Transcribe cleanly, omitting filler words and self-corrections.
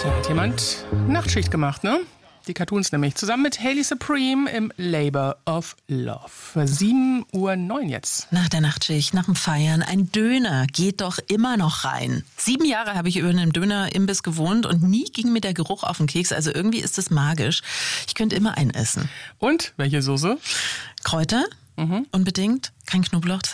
Da hat jemand Nachtschicht gemacht, ne? Die Cartoons nämlich. Zusammen mit Hayley Supreme im Labour of Love. 7:09 Uhr jetzt. Nach der Nachtschicht, nach dem Feiern, ein Döner geht doch immer noch rein. 7 Jahre habe ich über einem Dönerimbiss gewohnt und nie ging mir der Geruch auf den Keks. Also irgendwie ist das magisch. Ich könnte immer einen essen. Und? Welche Soße? Kräuter? Unbedingt. Kein Knoblauch.